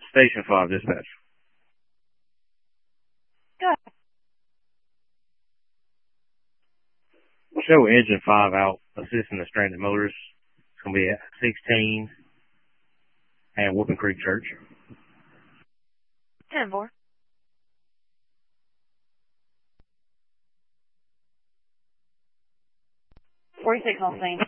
Station 5 dispatch. Go ahead. Show engine 5 out assisting the stranded motorists. It's going to be at 16 and Whooping Creek Church. 10-4. '46 on scene.